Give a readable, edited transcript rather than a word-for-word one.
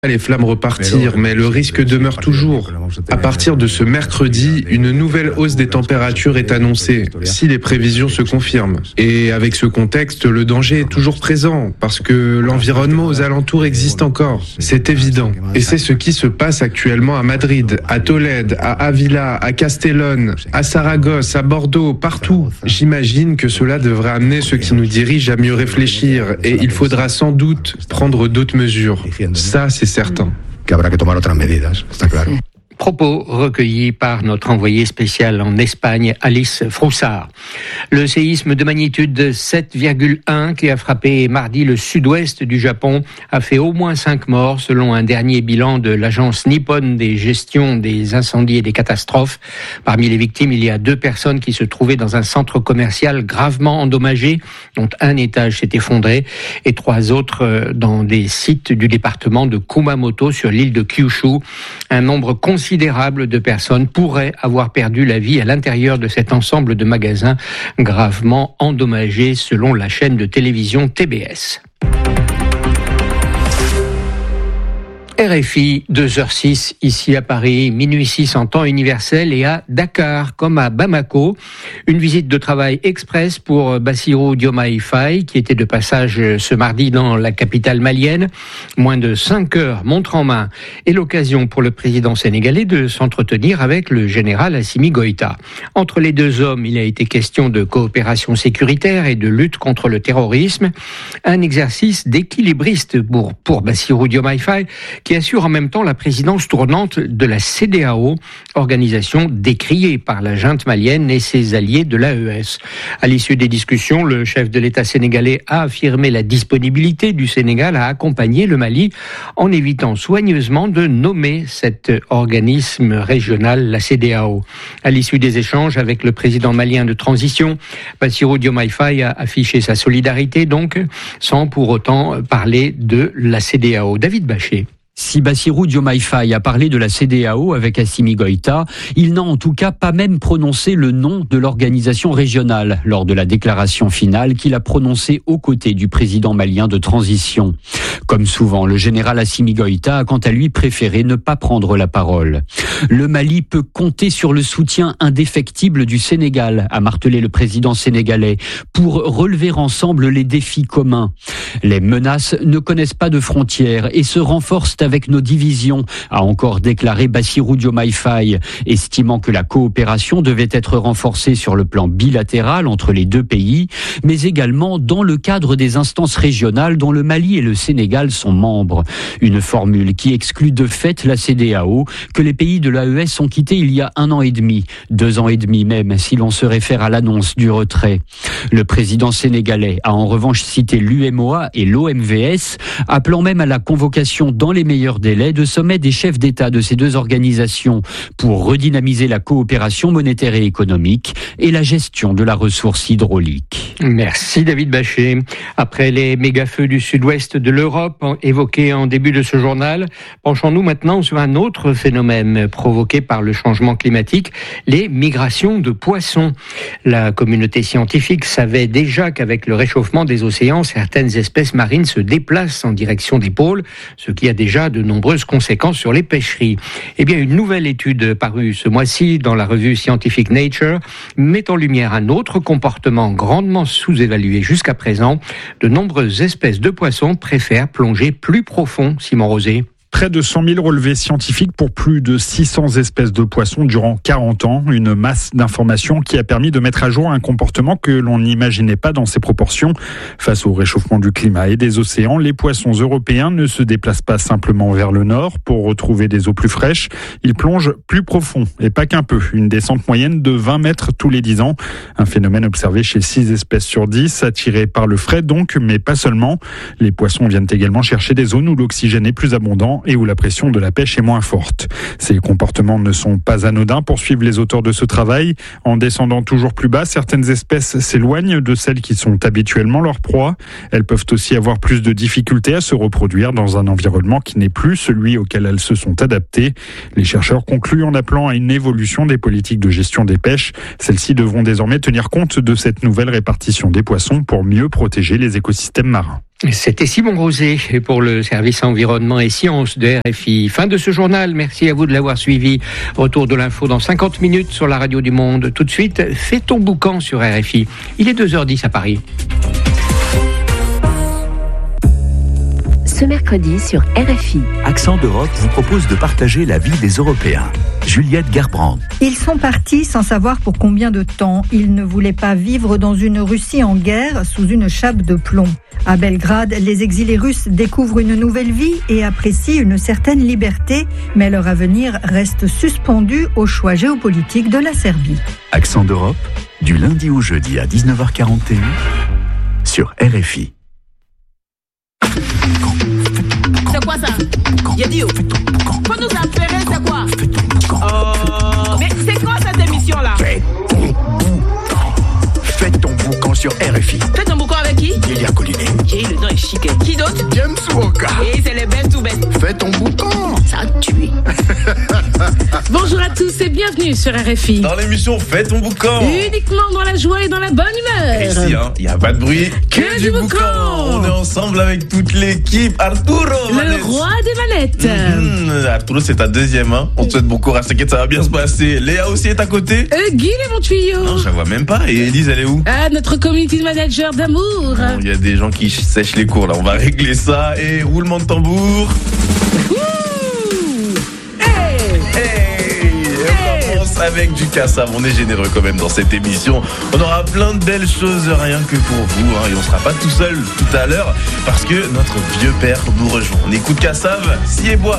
Les flammes repartirent, mais le risque demeure toujours. À partir de ce mercredi, une nouvelle hausse des températures est annoncée, si les prévisions se confirment. Et avec ce contexte, le danger est toujours présent, parce que l'environnement aux alentours existe encore. C'est évident. Et c'est ce qui se passe actuellement à Madrid, à Tolède, à Avila, à Castellón, à Saragosse, à Bordeaux, partout. J'imagine que cela devrait amener ceux qui nous dirigent à mieux réfléchir, et il faudra sans doute prendre d'autres mesures. Ça, c'est certain. Propos recueillis par notre envoyé spécial en Espagne, Alice Froussard. Le séisme de magnitude 7,1 qui a frappé mardi le sud-ouest du Japon a fait au moins 5 morts selon un dernier bilan de l'agence nippone des gestions des incendies et des catastrophes. Parmi les victimes, il y a 2 personnes qui se trouvaient dans un centre commercial gravement endommagé, dont un étage s'est effondré, et 3 autres dans des sites du département de Kumamoto sur l'île de Kyushu. Un nombre considérable de personnes pourraient avoir perdu la vie à l'intérieur de cet ensemble de magasins gravement endommagés selon la chaîne de télévision TBS. RFI, 2h06, ici à Paris, minuit 6 en temps universel et à Dakar, comme à Bamako. Une visite de travail express pour Bassirou Diomaye Faye, qui était de passage ce mardi dans la capitale malienne. Moins de 5 heures, montre en main, et l'occasion pour le président sénégalais de s'entretenir avec le général Assimi Goïta. Entre les deux hommes, il a été question de coopération sécuritaire et de lutte contre le terrorisme. Un exercice d'équilibriste pour Bassirou Diomaye Faye, qui assure en même temps la présidence tournante de la CEDEAO, organisation décriée par la junte malienne et ses alliés de l'AES. À l'issue des discussions, le chef de l'État sénégalais a affirmé la disponibilité du Sénégal à accompagner le Mali en évitant soigneusement de nommer cet organisme régional, la CEDEAO. À l'issue des échanges avec le président malien de transition, Bassirou Diomaye Faye a affiché sa solidarité donc, sans pour autant parler de la CEDEAO. David Bachet. Si Bassirou Diomaye Faye a parlé de la CEDEAO avec Assimi Goïta, il n'a en tout cas pas même prononcé le nom de l'organisation régionale lors de la déclaration finale qu'il a prononcée aux côtés du président malien de transition. Comme souvent, le général Assimi Goïta a quant à lui préféré ne pas prendre la parole. Le Mali peut compter sur le soutien indéfectible du Sénégal, a martelé le président sénégalais, pour relever ensemble les défis communs. Les menaces ne connaissent pas de frontières et se renforcent avec nos divisions, a encore déclaré Bassirou Diomaye Faye, estimant que la coopération devait être renforcée sur le plan bilatéral entre les deux pays, mais également dans le cadre des instances régionales dont le Mali et le Sénégal sont membres. Une formule qui exclut de fait la CEDEAO, que les pays de l'AES ont quitté il y a 1 an et demi, 2 ans et demi même, si l'on se réfère à l'annonce du retrait. Le président sénégalais a en revanche cité l'UMOA et l'OMVS, appelant même à la convocation dans les meilleurs délais de sommet des chefs d'État de ces deux organisations pour redynamiser la coopération monétaire et économique et la gestion de la ressource hydraulique. Merci David Bachet. Après les méga-feux du sud-ouest de l'Europe évoqués en début de ce journal, penchons-nous maintenant sur un autre phénomène provoqué par le changement climatique, les migrations de poissons. La communauté scientifique savait déjà qu'avec le réchauffement des océans, certaines espèces marines se déplacent en direction des pôles, ce qui a déjà de nombreuses conséquences sur les pêcheries. Eh bien, une nouvelle étude parue ce mois-ci dans la revue scientifique Nature met en lumière un autre comportement grandement sous-évalué jusqu'à présent. De nombreuses espèces de poissons préfèrent plonger plus profond, Simon Rosé. Près de 100 000 relevés scientifiques pour plus de 600 espèces de poissons durant 40 ans. Une masse d'informations qui a permis de mettre à jour un comportement que l'on n'imaginait pas dans ces proportions. Face au réchauffement du climat et des océans, les poissons européens ne se déplacent pas simplement vers le nord pour retrouver des eaux plus fraîches. Ils plongent plus profond et pas qu'un peu. Une descente moyenne de 20 mètres tous les 10 ans. Un phénomène observé chez 6 espèces sur 10, attirées par le frais donc, mais pas seulement. Les poissons viennent également chercher des zones où l'oxygène est plus abondant et où la pression de la pêche est moins forte. Ces comportements ne sont pas anodins, poursuivent les auteurs de ce travail. En descendant toujours plus bas, certaines espèces s'éloignent de celles qui sont habituellement leur proie. Elles peuvent aussi avoir plus de difficultés à se reproduire dans un environnement qui n'est plus celui auquel elles se sont adaptées. Les chercheurs concluent en appelant à une évolution des politiques de gestion des pêches. Celles-ci devront désormais tenir compte de cette nouvelle répartition des poissons pour mieux protéger les écosystèmes marins. C'était Simon Rosé pour le service environnement et sciences de RFI. Fin de ce journal, merci à vous de l'avoir suivi. Retour de l'info dans 50 minutes sur la radio du Monde. Tout de suite, fais ton boucan sur RFI. Il est 2h10 à Paris. Ce mercredi sur RFI. Accent d'Europe vous propose de partager la vie des Européens. Juliette Gerbrand. Ils sont partis sans savoir pour combien de temps. Ils ne voulaient pas vivre dans une Russie en guerre sous une chape de plomb. À Belgrade, les exilés russes découvrent une nouvelle vie et apprécient une certaine liberté, mais leur avenir reste suspendu au choix géopolitique de la Serbie. Accent d'Europe, du lundi au jeudi à 19h41 sur RFI. C'est quoi ça? Yadio, faut nous appeler, c'est quoi? Mais c'est quoi cette émission-là? Fais ton boucan sur RFI. Fais ton boucan avec qui? Delia Collinet. Le nom est chic. Qui d'autre? James Walker. Et c'est les bêtes tout bêtes. Fais ton boucan. Ça a tué. Bonjour à tous et bienvenue sur RFI. Dans l'émission Fais ton boucan. Uniquement dans la joie et dans la bonne humeur. Ici, il n'y a pas de bruit. Que du boucan. On est ensemble avec toute l'équipe. Arturo. Le roi des manettes. Arturo, c'est ta deuxième. On te souhaite bon courage. T'inquiète, ça va bien se passer. Léa aussi est à côté. Guy, est mon tuyau. Non, je la vois même pas. Et Elise, elle est où? Ah, notre community manager d'amour. Il y a des gens qui sèchent les cours là. On va régler ça. Et roulement de tambour. Avec du Kassav, on est généreux quand même dans cette émission. On aura plein de belles choses rien que pour vous, et on sera pas tout seul tout à l'heure parce que notre vieux père nous rejoint. On écoute Kassav, Si et Bois.